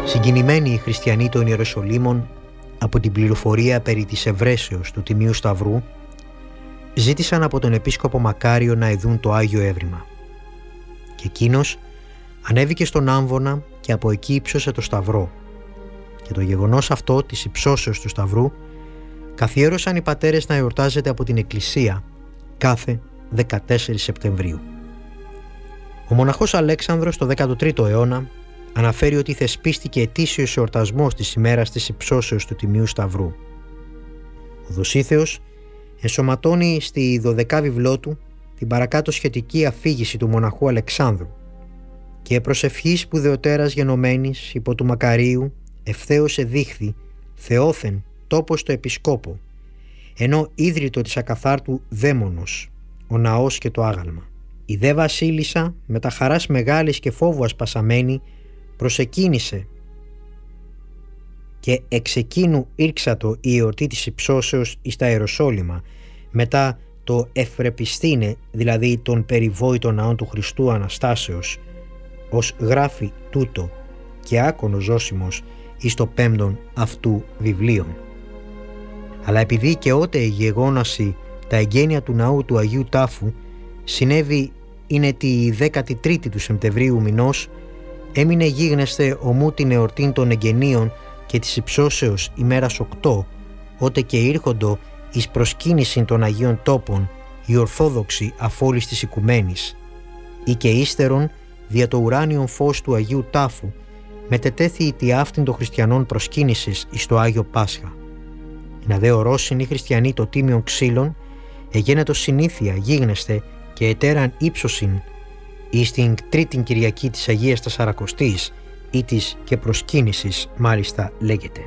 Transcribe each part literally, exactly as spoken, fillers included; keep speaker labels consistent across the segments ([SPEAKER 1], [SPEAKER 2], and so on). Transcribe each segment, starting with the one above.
[SPEAKER 1] Συγκινημένοι οι χριστιανοί των Ιεροσολύμων από την πληροφορία περί της ευρέσεως του Τιμίου Σταυρού, ζήτησαν από τον Επίσκοπο Μακάριο να ειδούν το Άγιο Έβρημα. Και εκείνος ανέβηκε στον Άμβονα και από εκεί ύψωσε το Σταυρό. Και το γεγονός αυτό της υψώσεως του Σταυρού καθιέρωσαν οι πατέρες να εορτάζεται από την Εκκλησία κάθε δεκατέσσερις Σεπτεμβρίου. Ο μοναχός Αλέξανδρος το δέκατο τρίτο αιώνα αναφέρει ότι θεσπίστηκε ετήσιος εορτασμός της ημέρας της υψώσεως του Τιμίου Σταυρού. Ο Δοσίθεος ενσωματώνει στη δωδεκά βιβλό του την παρακάτω σχετική αφήγηση του μοναχού Αλεξάνδρου και προσευχή σπουδαιοτέρας γενομένης υπό του Μακαρίου ευθέως εδείχθη Θεόθεν τόπος το επισκόπο, ενώ ίδρυτο της ακαθάρτου δαίμονος, ο ναός και το άγαλμα. Η δε βασίλισσα με τα χαράς μεγάλης και φόβου ασπασαμένη προσεκίνησε και εξ εκείνου ήρξατο η εορτή της υψώσεως εις τα Ιεροσόλυμα μετά το ευπρεπιστήνε, δηλαδή τον περιβόητο ναών του Χριστού Αναστάσεως, ως γράφει τούτο και άκονο Ζώσιμος εις το πέμπτον αυτού βιβλίων. Αλλά επειδή και ότε η γεγόναση τα εγγένεια του ναού του Αγίου Τάφου συνέβη είναι τη δέκατη τρίτη του Σεπτεμβρίου μηνός, έμεινε γίγνεσθε ομού την εορτήν των εγγενείων και της υψώσεως ημέρας οκτώ, ότε και ήρχοντο εις προσκύνησιν των Αγίων Τόπων οι Ορθόδοξοι αφόλης της οικουμένης, ή και ύστερον δια το ουράνιον φως του Αγίου Τάφου μετετέθη η τιάφτην των χριστιανών προσκύνησης εις το Άγιο Πάσχα. Να δε ορώσιν οι χριστιανοί το τίμιον ξύλων, εγένετο συνήθεια γίγνεσθε και ετέραν ύψωσιν εις την τρίτην Κυριακή της Αγίας Τεσσαρακοστής ή της και προσκύνησης μάλιστα λέγεται.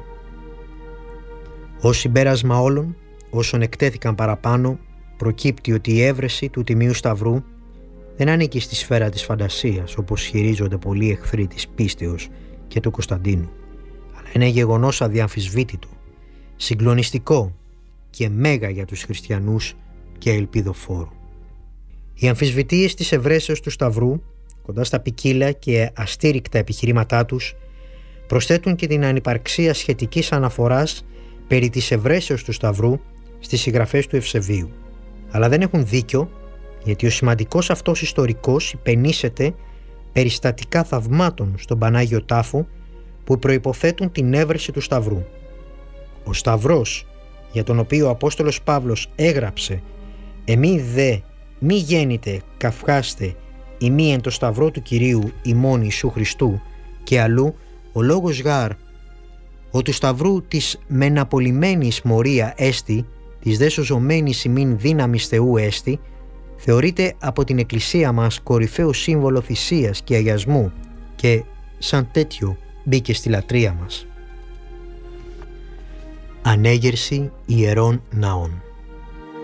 [SPEAKER 1] Ως συμπέρασμα όλων όσων εκτέθηκαν παραπάνω, προκύπτει ότι η έβρεση του Τιμίου Σταυρού δεν ανήκει στη σφαίρα της φαντασίας, όπως χειρίζονται πολλοί εχθροί της πίστεως και του Κωνσταντίνου, αλλά είναι γεγονός αδιαμφισβήτητο, συγκλονιστικό και μέγα για τους χριστιανούς και ελπιδοφόρο. Οι αμφισβητείες της ευρέσεως του Σταυρού, κοντά στα ποικίλα και αστήρικτα επιχειρήματά τους, προσθέτουν και την ανυπαρξία σχετικής αναφοράς περί της ευρέσεως του Σταυρού στις συγγραφές του Ευσεβίου. Αλλά δεν έχουν δίκιο, γιατί ο σημαντικός αυτός ιστορικός υπενήσεται περιστατικά θαυμάτων στον Πανάγιο Τάφο που προϋποθέτουν την έβρεση του Σταυρού. Ο Σταυρός, για τον οποίο ο Απόστολος Παύλος έγραψε «Εμεί δε μη γέννητε καυχάστε ημί εν το Σταυρό του Κυρίου ημών Ιησού Χριστού» και αλλού ο λόγος γάρ «Ο του Σταυρού της μεναπολυμένης μορία έστι, της δε σωζωμένης ημίν δύναμης Θεού έστι», θεωρείται από την Εκκλησία μας κορυφαίο σύμβολο θυσίας και αγιασμού και σαν τέτοιο μπήκε στη λατρεία μας. Ανέγερση ιερών ναών.